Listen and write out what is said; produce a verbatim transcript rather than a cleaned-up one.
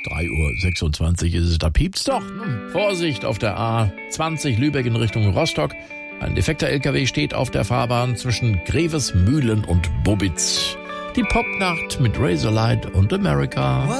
drei Uhr sechsundzwanzig ist es, da piept's doch. Vorsicht auf der A zwanzig Lübeck in Richtung Rostock. Ein defekter L K W steht auf der Fahrbahn zwischen Grevesmühlen und Bobitz. Die Popnacht mit Razorlight und America.